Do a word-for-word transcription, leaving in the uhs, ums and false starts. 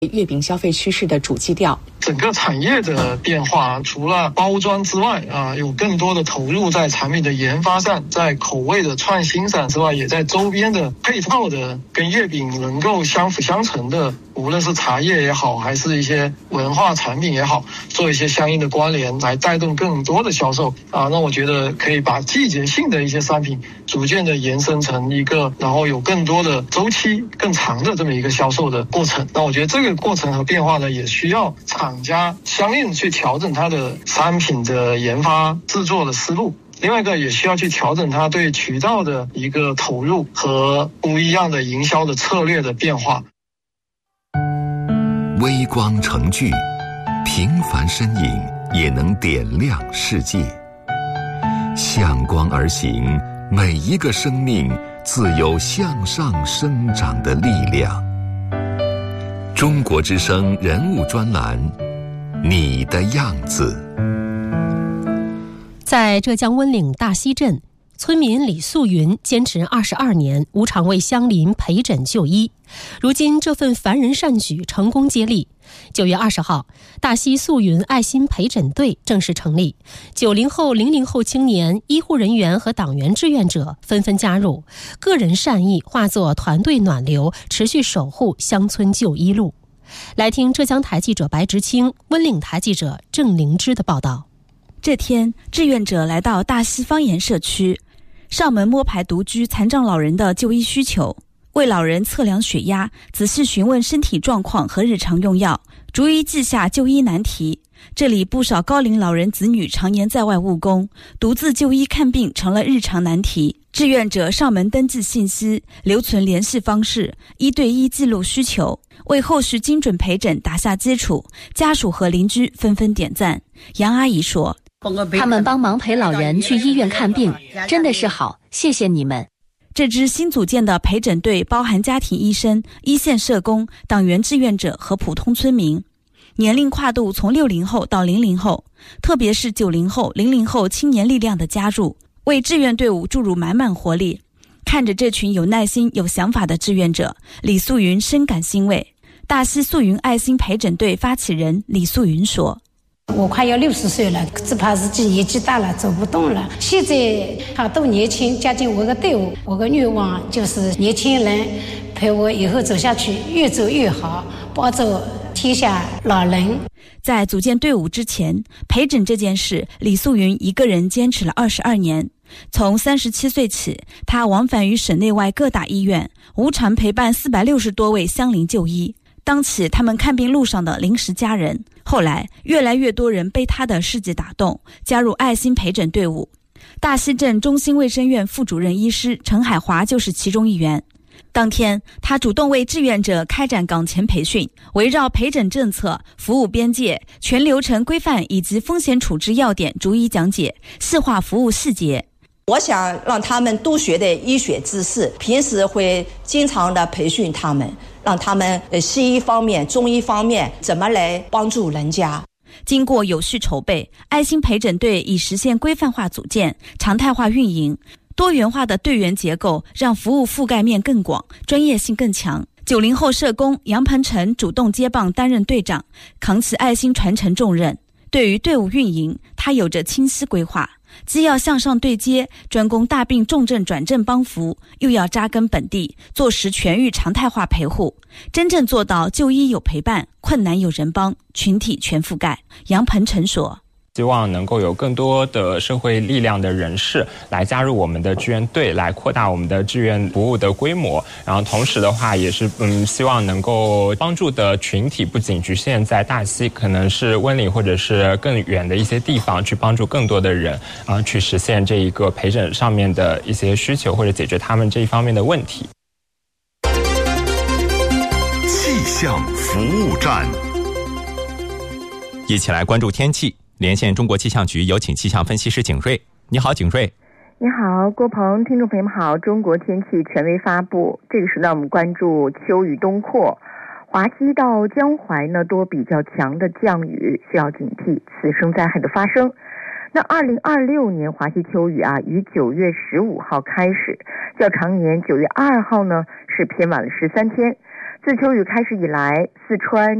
月饼消费趋势的主基调。 整个产业的变化，除了包装之外啊，有更多的投入在产品的研发上，在口味的创新上之外，也在周边的配套的跟月饼能够相辅相成的，无论是茶叶也好，还是一些文化产品也好，做一些相应的关联，来带动更多的销售啊。那我觉得可以把季节性的一些商品逐渐的延伸成一个，然后有更多的周期更长的这么一个销售的过程。那我觉得这个过程和变化呢，也需要厂家相应去调整它的商品的研发制作的思路，另外一个也需要去调整它对渠道的一个投入和不一样的营销的策略的变化。 微光成炬，平凡身影也能点亮世界。向光而行，每一个生命自有向上生长的力量。中国之声人物专栏，你的样子。 在浙江温岭大溪镇，村民李素云坚持二十二年，无偿为乡邻陪诊就医。如今这份凡人善举成功接力。九月二十号，大溪素云爱心陪诊队正式成立，九零后、零零后青年、医护人员和党员志愿者纷纷加入，个人善意化作团队暖流，持续守护乡村就医路。来听浙江台记者白直清、温岭台记者郑灵芝的报道。 这天，志愿者来到大溪方言社区，上门摸排独居残障老人的就医需求，为老人测量血压，仔细询问身体状况和日常用药，逐一记下就医难题。这里不少高龄老人子女常年在外务工，独自就医看病成了日常难题。志愿者上门登记信息，留存联系方式，一对一记录需求，为后续精准陪诊打下基础。家属和邻居纷纷点赞。杨阿姨说， 他们帮忙陪老人去医院看病，真的是好，谢谢你们。 这支新组建的陪诊队包含家庭医生、一线社工、党员志愿者和普通村民，年龄跨度从六零后到零零后，特别是九零后、零零后青年力量的加入，为志愿队伍注入满满活力。看着这群有耐心、有想法的志愿者，李素云深感欣慰。大溪素云爱心陪诊队发起人李素云说， 我快要六十岁了，只怕自己年纪大了走不动了。现在好多年轻加进我的队伍，我的愿望就是年轻人陪我以后走下去，越走越好，帮助天下老人。 在组建队伍之前，陪诊这件事李素云一个人坚持了二十二年。从三十七岁起，他往返于省内外各大医院，无偿陪伴四百六十多位乡邻就医，当起他们看病路上的临时家人。后来越来越多人被他的事迹打动，加入爱心陪诊队伍。大溪镇中心卫生院副主任医师陈海华就是其中一员。当天，他主动为志愿者开展岗前培训，围绕陪诊政策、服务边界、全流程规范以及风险处置要点逐一讲解，细化服务细节。 我想让他们多学的医学知识，平时会经常的培训他们，让他们西医方面、中医方面怎么来帮助人家。 经过有序筹备，爱心陪诊队已实现规范化组建、常态化运营。多元化的队员结构让服务覆盖面更广，专业性更强。九零后社工杨鹏程主动接棒担任队长，扛起爱心传承重任。对于队伍运营，他有着清晰规划，既要向上对接，专攻大病重症转正帮扶，又要扎根本地，做实全域常态化陪护，真正做到就医有陪伴，困难有人帮，群体全覆盖。杨鹏程说， 希望能够有更多的社会力量的人士来加入我们的志愿队，来扩大我们的志愿服务的规模。然后同时的话，也是嗯，希望能够帮助的群体不仅局限在大溪，可能是温岭或者是更远的一些地方，去帮助更多的人啊、呃，去实现这一个陪诊上面的一些需求，或者解决他们这一方面的问题。 气象服务站， 一起来关注天气。连线中国气象局，有请气象分析师景瑞。你好，景瑞。 你好，郭鹏，听众朋友们好。中国天气权威发布，这个时段我们关注秋雨东扩，华西到江淮呢多比较强的降雨，需要警惕次生灾害的发生。那二零二六年华西秋雨啊，于九月十五号开始，较常年九月二号呢是偏晚了十三天。 自秋雨开始以来，四川